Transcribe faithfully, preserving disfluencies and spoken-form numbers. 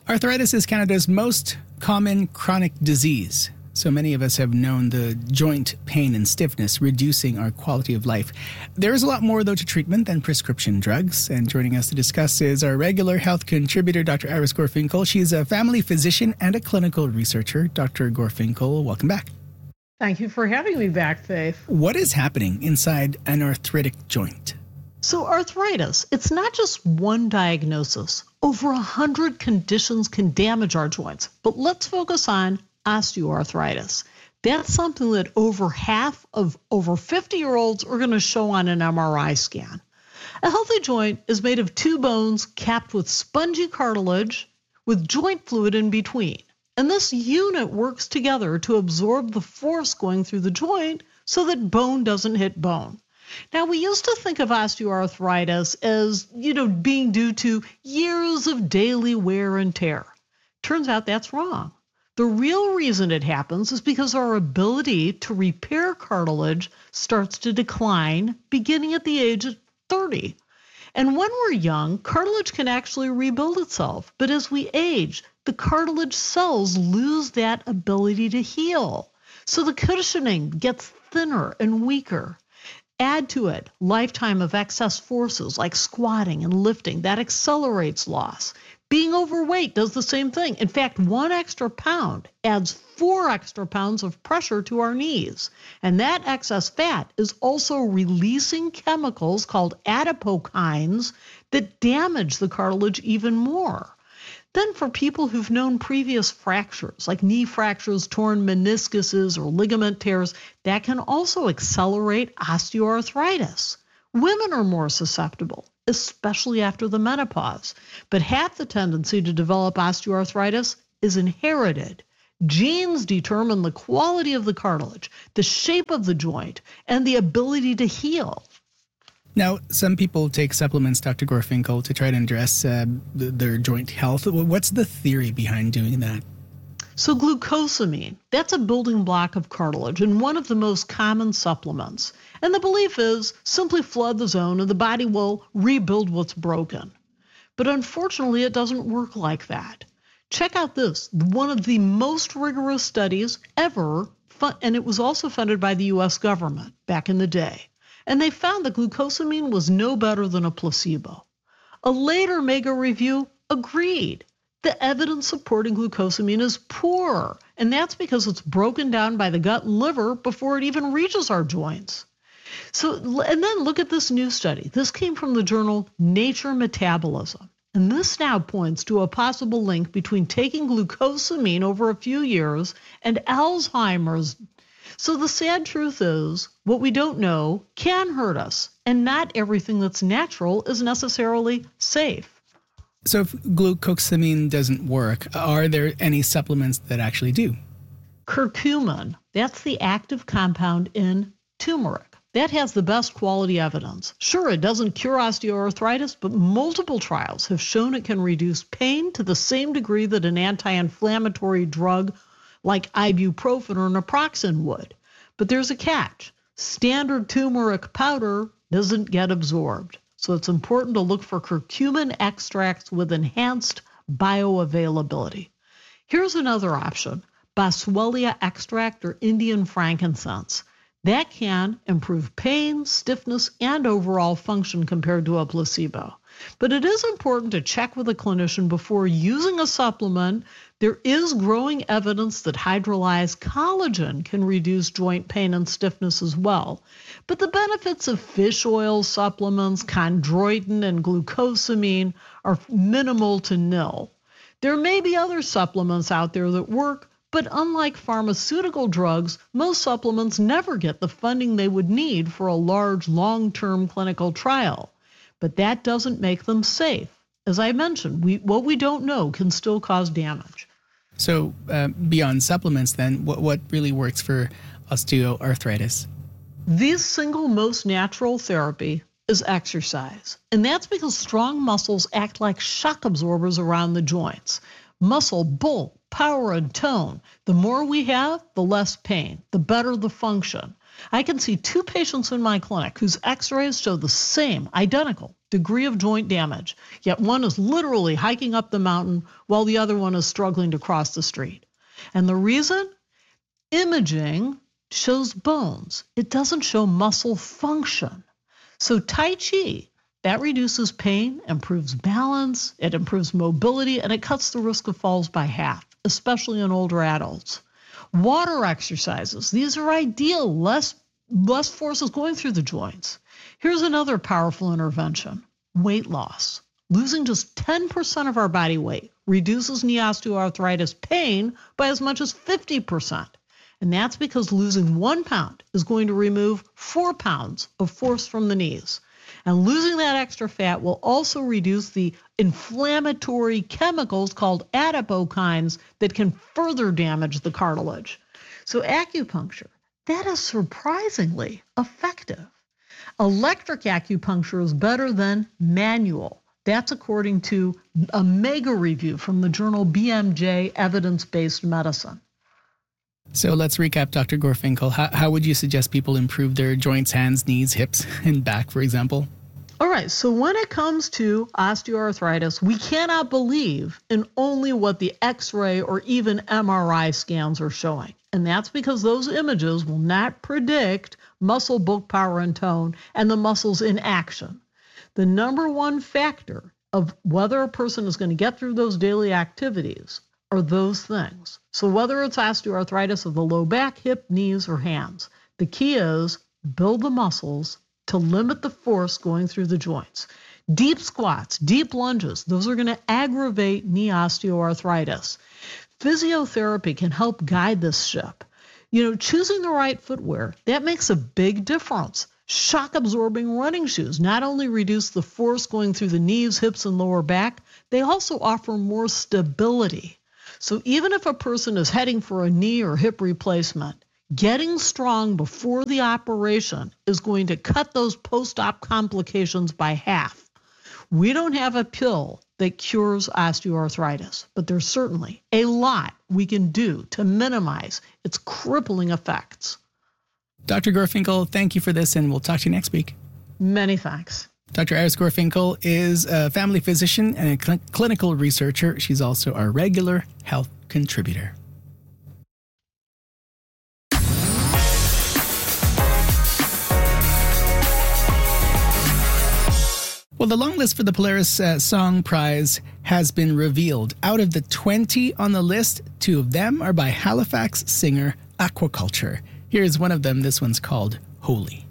Arthritis is Canada's most common chronic disease. So many of us have known the joint pain and stiffness reducing our quality of life. There is a lot more, though, to treatment than prescription drugs. And joining us to discuss is our regular health contributor, Doctor Iris Gorfinkel. She's a family physician and a clinical researcher. Doctor Gorfinkel, welcome back. Thank you for having me back, Faith. What is happening inside an arthritic joint? So arthritis, it's not just one diagnosis. Over a hundred conditions can damage our joints, but let's focus on osteoarthritis. That's something that over half of over fifty-year-olds are going to show on an M R I scan. A healthy joint is made of two bones capped with spongy cartilage with joint fluid in between. And this unit works together to absorb the force going through the joint so that bone doesn't hit bone. Now, we used to think of osteoarthritis as, you know, being due to years of daily wear and tear. Turns out that's wrong. The real reason it happens is because our ability to repair cartilage starts to decline beginning at the age of thirty. And when we're young, cartilage can actually rebuild itself. But as we age, the cartilage cells lose that ability to heal. So the cushioning gets thinner and weaker. Add to it lifetime of excess forces like squatting and lifting. That accelerates loss. Being overweight does the same thing. In fact, one extra pound adds four extra pounds of pressure to our knees. And that excess fat is also releasing chemicals called adipokines that damage the cartilage even more. Then for people who've known previous fractures, like knee fractures, torn meniscuses, or ligament tears, that can also accelerate osteoarthritis. Women are more susceptible, especially after the menopause. But half the tendency to develop osteoarthritis is inherited. Genes determine the quality of the cartilage, the shape of the joint, and the ability to heal. Now, some people take supplements, Doctor Gorfinkel, to try to address uh, their joint health. What's the theory behind doing that? So glucosamine, that's a building block of cartilage and one of the most common supplements. And the belief is simply flood the zone and the body will rebuild what's broken. But unfortunately, it doesn't work like that. Check out this, one of the most rigorous studies ever, and it was also funded by the U S government back in the day. And they found that glucosamine was no better than a placebo. A later mega review agreed. The evidence supporting glucosamine is poor, and that's because it's broken down by the gut and liver before it even reaches our joints. So, and then look at this new study. This came from the journal Nature Metabolism. And this now points to a possible link between taking glucosamine over a few years and Alzheimer's. So the sad truth is, what we don't know can hurt us, and not everything that's natural is necessarily safe. So if glucosamine doesn't work, are there any supplements that actually do? Curcumin, that's the active compound in turmeric. That has the best quality evidence. Sure, it doesn't cure osteoarthritis, but multiple trials have shown it can reduce pain to the same degree that an anti-inflammatory drug like ibuprofen or naproxen would. But there's a catch. Standard turmeric powder doesn't get absorbed. So it's important to look for curcumin extracts with enhanced bioavailability. Here's another option, Boswellia extract or Indian frankincense. That can improve pain, stiffness, and overall function compared to a placebo. But it is important to check with a clinician before using a supplement. There is growing evidence that hydrolyzed collagen can reduce joint pain and stiffness as well. But the benefits of fish oil supplements, chondroitin, and glucosamine are minimal to nil. There may be other supplements out there that work, but unlike pharmaceutical drugs, most supplements never get the funding they would need for a large long-term clinical trial. But that doesn't make them safe. As I mentioned, we, what we don't know can still cause damage. So uh, beyond supplements then, what, what really works for osteoarthritis? The single most natural therapy is exercise. And that's because strong muscles act like shock absorbers around the joints. Muscle bulk, power, and tone. The more we have, the less pain, the better the function. I can see two patients in my clinic whose x-rays show the same, identical degree of joint damage, yet one is literally hiking up the mountain while the other one is struggling to cross the street. And the reason? Imaging shows bones. It doesn't show muscle function. So Tai Chi, that reduces pain, improves balance, it improves mobility, and it cuts the risk of falls by half, especially in older adults. Water exercises, these are ideal, less, less force is going through the joints. Here's another powerful intervention, weight loss. Losing just ten percent of our body weight reduces knee osteoarthritis pain by as much as fifty percent. And that's because losing one pound is going to remove four pounds of force from the knees. And losing that extra fat will also reduce the inflammatory chemicals called adipokines that can further damage the cartilage. So acupuncture, that is surprisingly effective. Electric acupuncture is better than manual. That's according to a mega review from the journal B M J Evidence-Based Medicine. So let's recap, Doctor Gorfinkel. How, how would you suggest people improve their joints, hands, knees, hips, and back, for example? All right, so when it comes to osteoarthritis, we cannot believe in only what the X-ray or even M R I scans are showing. And that's because those images will not predict muscle bulk, power, and tone, and the muscles in action. The number one factor of whether a person is going to get through those daily activities are those things. So whether it's osteoarthritis of the low back, hip, knees, or hands, the key is build the muscles to limit the force going through the joints. Deep squats, deep lunges, those are going to aggravate knee osteoarthritis. Physiotherapy can help guide this ship. You know, choosing the right footwear, that makes a big difference. Shock-absorbing running shoes not only reduce the force going through the knees, hips, and lower back, they also offer more stability. So even if a person is heading for a knee or hip replacement, getting strong before the operation is going to cut those post-op complications by half. We don't have a pill that cures osteoarthritis, but there's certainly a lot we can do to minimize its crippling effects. Doctor Gorfinkel, thank you for this, and we'll talk to you next week. Many thanks. Doctor Iris Gorfinkel is a family physician and a cl- clinical researcher. She's also our regular health contributor. Well, the long list for the Polaris uh, Song Prize has been revealed. Out of the twenty on the list, two of them are by Halifax singer Aquaculture. Here's one of them. This one's called Holy.